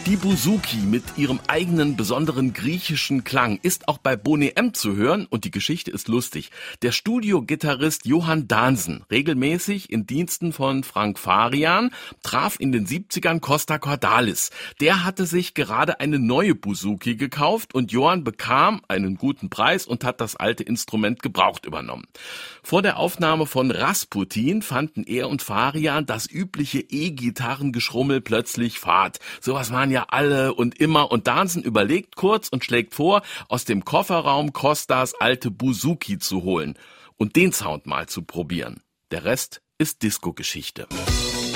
Die Bouzouki mit ihrem eigenen besonderen griechischen Klang ist auch bei Boney M. zu hören und die Geschichte ist lustig. Der Studiogitarrist Johan Dahnsen, regelmäßig in Diensten von Frank Farian, traf in den 70ern Costa Cordalis. Der hatte sich gerade eine neue Bouzouki gekauft und Johan bekam einen guten Preis und hat das alte Instrument gebraucht übernommen. Vor der Aufnahme von Rasputin fanden er und Farian das übliche E-Gitarrengeschrummel plötzlich Fahrt. Sowas waren ja alle und immer und Dahnsen überlegt kurz und schlägt vor, aus dem Kofferraum Costas alte Bouzouki zu holen und den Sound mal zu probieren. Der Rest ist Disco-Geschichte.